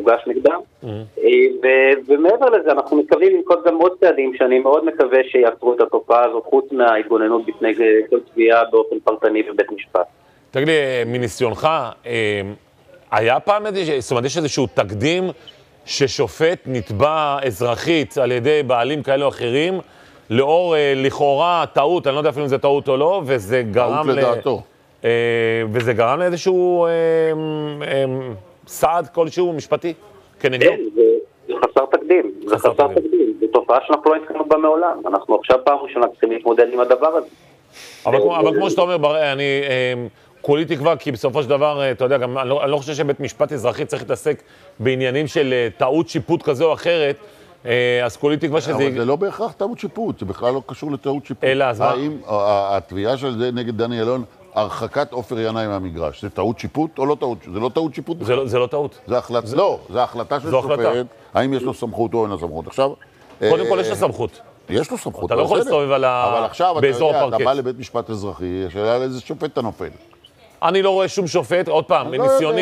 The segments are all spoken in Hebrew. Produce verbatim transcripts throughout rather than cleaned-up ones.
שהוגש נגדם. ומעבר לזה, אנחנו מקווים לנקוט גם עוד צעדים שאני מאוד מקווה שיעצרו את התופעה הזאת, חוץ מההתגוננות בפני כל תביעה באופן פרטני בבית משפט. תגיד לי, מניסיונך, היה פעם איזה, זאת אומרת, יש איזשהו תקדים ששופט נתבע אזרחית על ידי בעלים כאלה או אחרים, לאור לכאורה טעות, אני לא יודע אפילו אם זה טעות או לא, וזה גרם טעות לדעתו. וזה גרם לאיזשהו סעד כלשהו משפטי כנגדו? כן, זה חסר תקדים. זה חסר תקדים. זו תופעה שאנחנו לא נתקנו בה מעולם. אנחנו עכשיו פעם ראשונה צריכים להתמודד עם הדבר הזה. אבל כמו שאתה אומר, אני כולי תקווה, כי בסופו של דבר, אתה יודע, גם אני לא חושב שבית משפט אזרחי צריך להתעסק בעניינים של טעות שיפוט כזה או אחרת, אז כולי תקווה שזה... אבל זה לא בהכרח טעות שיפוט, זה בכלל לא קשור לטעות שיפוט. אלא, אז מה? האם התביעה של זה נגד דני אילון, הרחקת עופר ינאי מהמגרש, זה טעות שיפוט או לא טעות? זה לא טעות שיפוט? זה לא טעות. לא, זה החלטה של שופט, האם יש לו סמכות או אין לו סמכות. עכשיו... קודם כל יש לו סמכות. יש לו סמכות. אתה לא יכול להסתובב באזור הפרקט. אבל עכשיו, אתה יודע, אתה בא לבית משפט אזרחי, השאלה על איזה שופט אתה נופל. אני לא רואה שום שופט, עוד פעם, מניסיוני,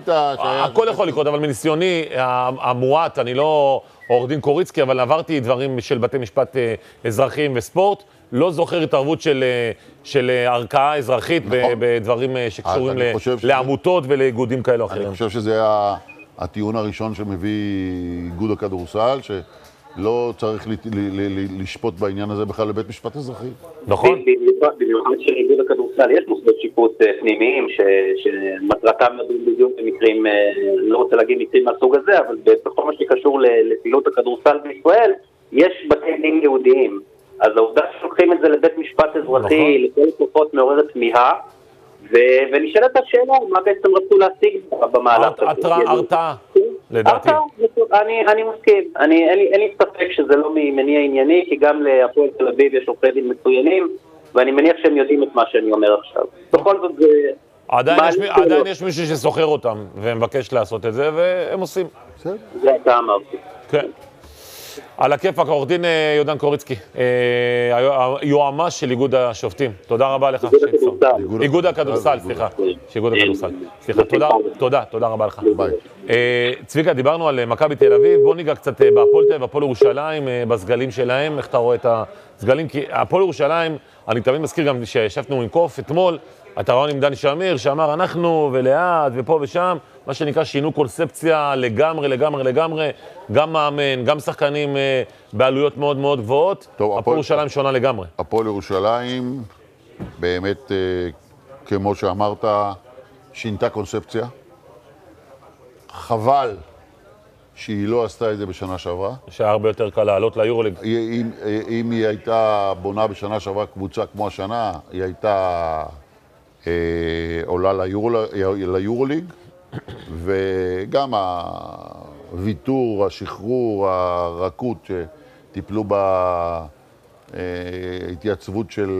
הכל יכול לקרות, אבל מניסיוני המועט, אני לא עורך דין קוריצקי, אבל עברתי דברים של בתי משפט אזרחיים וספורט, לא זוכר התערבות של ערכאה אזרחית בדברים שקשורים לעמותות ולאיגודים כאלו אחרים. אני חושב שזה הטיעון הראשון שמביא איגוד הכדורסל, לא צריך לשפוט בעניין הזה בכלל לבית משפט אזרחי. נכון. במיוחד של איגוד הכדורסל, יש מוסדות שיפוט פנימיים שמטרתם לדון בדיוק במקרים, אני לא רוצה להגיד מקרים מהסוג הזה, אבל בכל מה שקשור לפעילות הכדורסל בישראל, יש בתי דין יהודיים. אז העובדה שלוקחים את זה לבית משפט אזרחי, לכל תקופות מעוררת תמיהה, ונשאלת השאלה, מה בעצם רצו להשיג במהלך הזה? הרתעה, לדעתי. אני מסכים. אין לי ספק שזה לא ממניע ענייני, כי גם להפועל תל אביב יש עורכי דין מצוינים, ואני מניח שהם יודעים את מה שאני אומר עכשיו. בכל זאת זה... עדיין יש מישהו שסוחר אותם, ומבקש לעשות את זה, והם עושים. זה אתה אמרתי. כן. על הכיפאק, עורך דין יהודן קוריצקי, היועמ"ש של איגוד השופטים. תודה רבה לך. איגוד הכדורסל, סליחה. איגוד הכדורסל. סליחה, תודה, תודה, תודה רבה לך. ביי. צביקה, דיברנו על מכבי תל אביב, בוא ניגע קצת בהפועל תל אביב, הפועל ירושלים, בסגלים שלהם, איך אתה רואה את הסגלים? כי הפועל ירושלים, אני תמיד מזכיר גם שישבנו עם קוף אתמול, אתה רואה עם דני שמיר, שאמר אנחנו ולעד ופה ושם, מה שנקרא שינו קונספציה לגמרי, לגמרי, לגמרי, גם מאמן, גם שחקנים בעלויות מאוד מאוד גבוהות, הפועל ירושלים שונה לגמרי. הפועל ירושלים, באמת, כמו שאמרת, שינתה קונספציה. חבל שהיא לא עשתה את זה בשנה שעברה. שהיה הרבה יותר קל לעלות ליורוליג. אם, אם היא הייתה בונה בשנה שעברה קבוצה כמו השנה, היא הייתה אה, עולה ליורו, ליורוליג, וגם הוויתור, השחרור, הרכות שטיפלו בהתייצבות של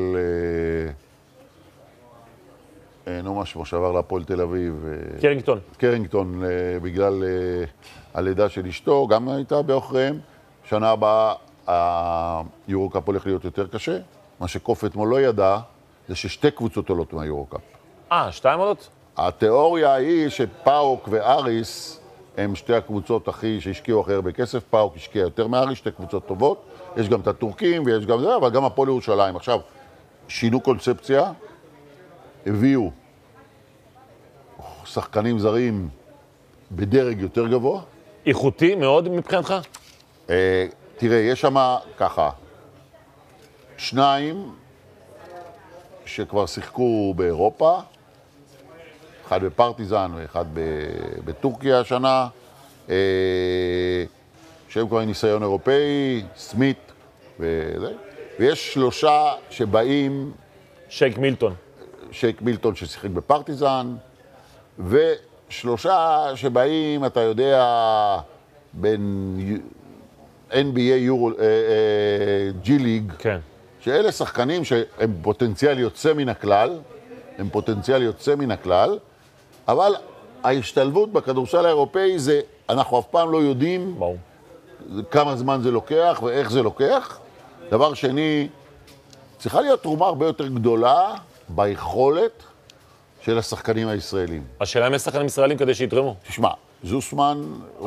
אה, נו משהו שעבר להפועל תל אביב. קרינגטון. קרינגטון, בגלל הלידה של אשתו, גם הייתה באוכריהם. שנה הבאה היורוקאפ הולך להיות יותר קשה. מה שקוף אתמול לא ידע, זה ששתי קבוצות עולות מהיורוקאפ. אה, שתיים עולות? התיאוריה היא שפאוק ואריס הם שתי הקבוצות הכי שהשקיעו הכי הרבה כסף. פאוק השקיע יותר מאריס, שתי קבוצות טובות. יש גם את הטורקים ויש גם זה, אבל גם הפועל ירושלים. עכשיו, שינו קונספציה, הביאו שחקנים זרים בדרג יותר גבוה. איכותי מאוד מבחינתך? אה, תראה, יש שם ככה, שניים שכבר שיחקו באירופה, אחד בפרטיזן ואחד בטורקיה השנה, אה, שהם כבר ניסיון אירופאי, סמית וזה, ויש שלושה שבאים... שייק מילטון. שייק מילטון ששיחק בפרטיזן, ושלושה שבאים, אתה יודע, בין אן בי איי, יורו, ג'י ליג, כן. שאלה שחקנים שהם פוטנציאל יוצא מן הכלל, הם פוטנציאל יוצא מן הכלל, אבל ההשתלבות בכדורסל האירופאי זה, אנחנו אף פעם לא יודעים בוא. כמה זמן זה לוקח ואיך זה לוקח. דבר שני, צריכה להיות תרומה הרבה יותר גדולה ביכולת של השחקנים הישראלים. השאלה אם יש שחקנים ישראלים כדי שיתרמו. תשמע, זוסמן...